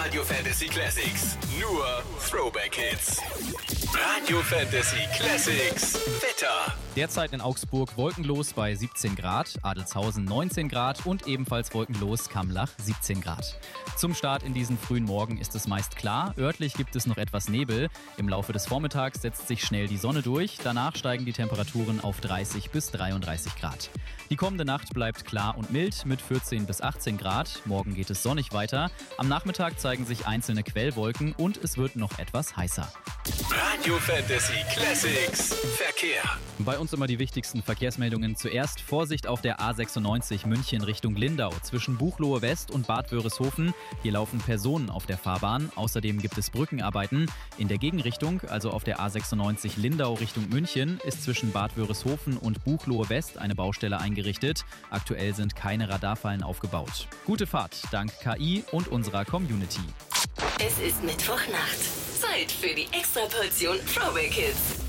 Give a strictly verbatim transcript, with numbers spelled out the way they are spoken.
Radio Fantasy Classics. Nur Throwback Hits. Radio Fantasy Classics. Wetter. Derzeit in Augsburg wolkenlos bei siebzehn Grad, Adelzhausen neunzehn Grad und ebenfalls wolkenlos Kamlach siebzehn Grad. Zum Start in diesen frühen Morgen ist es meist klar, örtlich gibt es noch etwas Nebel. Im Laufe des Vormittags setzt sich schnell die Sonne durch, danach steigen die Temperaturen auf dreißig bis dreiunddreißig Grad. Die kommende Nacht bleibt klar und mild mit vierzehn bis achtzehn Grad, morgen geht es sonnig weiter, am Nachmittag zeigen sich einzelne Quellwolken und es wird noch etwas heißer. Radio Fantasy Classics. Verkehr. Bei uns immer die wichtigsten Verkehrsmeldungen. Zuerst Vorsicht auf der A sechsundneunzig München Richtung Lindau zwischen Buchloe West und Bad Wörishofen. Hier laufen Personen auf der Fahrbahn. Außerdem gibt es Brückenarbeiten. In der Gegenrichtung, also auf der A sechsundneunzig Lindau Richtung München, ist zwischen Bad Wörishofen und Buchloe West eine Baustelle eingerichtet. Aktuell sind keine Radarfallen aufgebaut. Gute Fahrt dank K I und unserer Community. Es ist Mittwochnacht. Zeit für die Extraportion Throwback Hits.